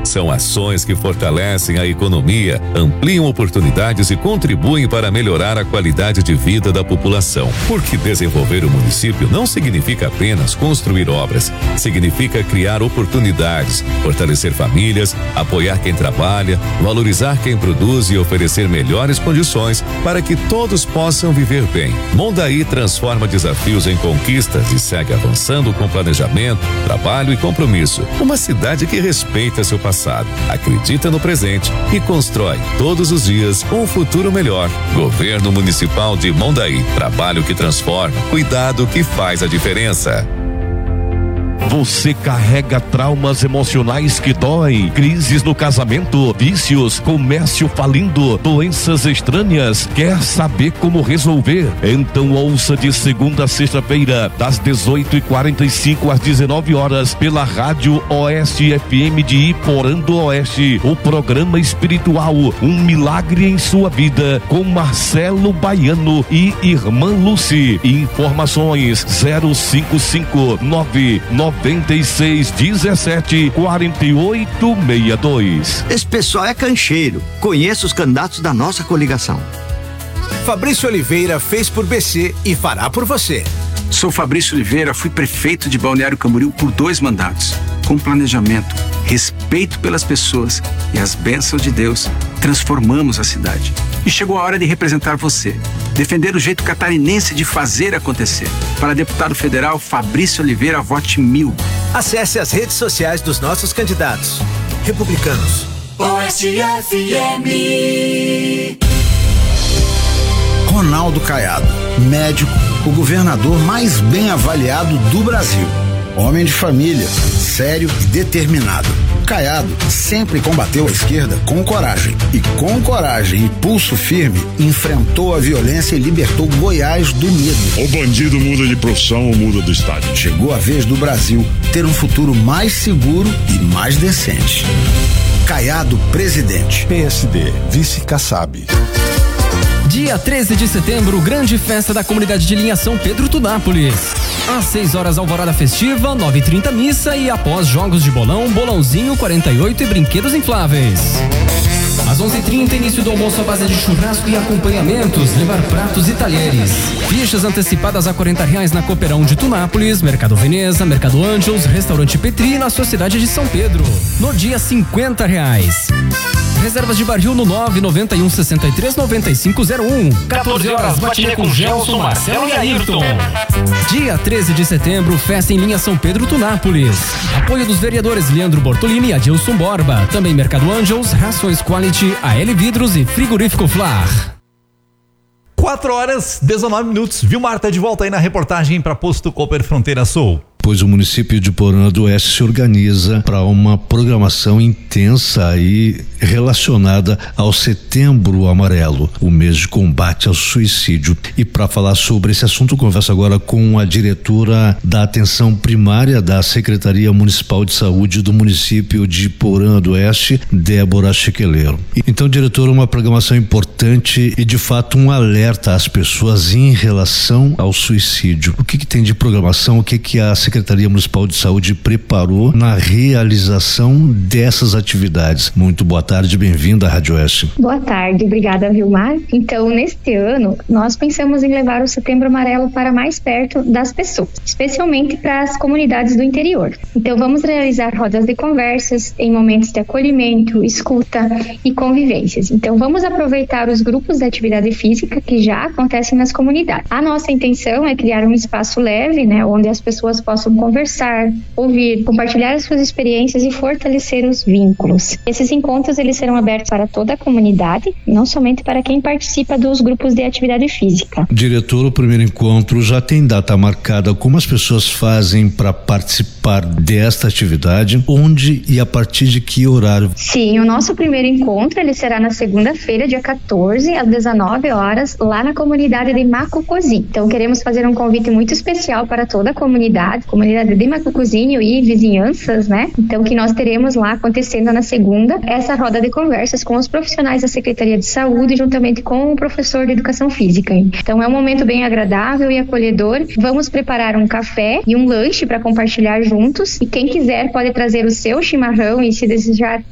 São ações que fortalecem a economia, ampliam oportunidades e contribuem para melhorar a qualidade de vida da população. Porque desenvolver o município não significa apenas construir obras, significa criar oportunidades, fortalecer famílias, apoiar quem trabalha, valorizar quem produz e oferecer melhores condições para que todos possam viver bem. Mondaí transforma desafios em conquistas e segue avançando com planejamento, trabalho e compromisso. Uma cidade que respeita seu passado, acredita no presente e constrói todos os dias um futuro melhor. Governo Municipal de Mondaí. Trabalho que transforma, cuidado que faz a diferença. Você carrega traumas emocionais que doem, crises no casamento, vícios, comércio falindo, doenças estranhas. Quer saber como resolver? Então ouça de segunda a sexta-feira, das 18h45 às 19h, pela Rádio Oeste FM de Iporã do Oeste, o programa espiritual Um Milagre em Sua Vida, com Marcelo Baiano e Irmã Lucy. Informações 055-99617-4862. Esse pessoal é cancheiro. Conheço os candidatos da nossa coligação. Fabrício Oliveira fez por BC e fará por você. Sou Fabrício Oliveira, fui prefeito de Balneário Camboriú por 2 mandatos. Com planejamento, respeito pelas pessoas e as bênçãos de Deus, transformamos a cidade. E chegou a hora de representar você. Defender o jeito catarinense de fazer acontecer. Para deputado federal, Fabrício Oliveira, vote 1000. Acesse as redes sociais dos nossos candidatos. Republicanos. Oeste FM. Ronaldo Caiado, médico, o governador mais bem avaliado do Brasil. Homem de família, sério e determinado. Caiado sempre combateu a esquerda com coragem. E com coragem e pulso firme, enfrentou a violência e libertou Goiás do medo. O bandido muda de profissão ou muda do estado. Chegou a vez do Brasil ter um futuro mais seguro e mais decente. Caiado, presidente. PSD, vice Kassab. Dia 13 de setembro, grande festa da comunidade de linha São Pedro Tunápolis. Às 6h, alvorada festiva, 9h30 missa e após jogos de bolão, bolãozinho 48 e brinquedos infláveis. Às 11h30, início do almoço à base de churrasco e acompanhamentos, levar pratos e talheres. Fichas antecipadas a R$40 na Cooperão de Tunápolis, Mercado Veneza, Mercado Ângelos, Restaurante Petri e na Sociedade de São Pedro. No dia, R$50. Reservas de barril no 991639501. 14h, matinê com Gelson, Marcelo e Ayrton. Dia 13 de setembro, festa em linha São Pedro Tunápolis. Apoio dos vereadores Leandro Bortolini e Adilson Borba. Também Mercado Ângels, Rações Quality, AL Vidros e Frigorífico Flar. 4h19. Vilmar tá de volta aí na reportagem para Posto Cooper Fronteira Sul. Pois o município de Iporã do Oeste se organiza para uma programação intensa e relacionada ao Setembro Amarelo, o mês de combate ao suicídio. E para falar sobre esse assunto, converso agora com a diretora da Atenção Primária da Secretaria Municipal de Saúde do município de Iporã do Oeste, Débora Chiqueleiro. Então, diretora, uma programação importante e de fato um alerta às pessoas em relação ao suicídio. O que tem de programação, o que a Secretaria Municipal de Saúde preparou na realização dessas atividades? Muito boa tarde, bem-vinda à Rádio Oeste. Boa tarde, obrigada, Vilmar. Então, neste ano, nós pensamos em levar o Setembro Amarelo para mais perto das pessoas, especialmente para as comunidades do interior. Então, vamos realizar rodas de conversas em momentos de acolhimento, escuta e convivências. Então, vamos aproveitar os grupos de atividade física que já acontecem nas comunidades. A nossa intenção é criar um espaço leve, onde as pessoas possam conversar, ouvir, compartilhar as suas experiências e fortalecer os vínculos. Esses encontros, eles serão abertos para toda a comunidade, não somente para quem participa dos grupos de atividade física. Diretor, o primeiro encontro já tem data marcada. Como as pessoas fazem para participar desta atividade? Onde e a partir de que horário? Sim, o nosso primeiro encontro, ele será na segunda-feira, dia 14, às 19h, lá na comunidade de Macucozinho. Então, queremos fazer um convite muito especial para toda a comunidade de Macucozinho e vizinhanças, Então, que nós teremos lá acontecendo na segunda, essa roda de conversas com os profissionais da Secretaria de Saúde, juntamente com o professor de Educação Física. Então, é um momento bem agradável e acolhedor. Vamos preparar um café e um lanche para compartilhar juntos. E quem quiser pode trazer o seu chimarrão e, se desejar,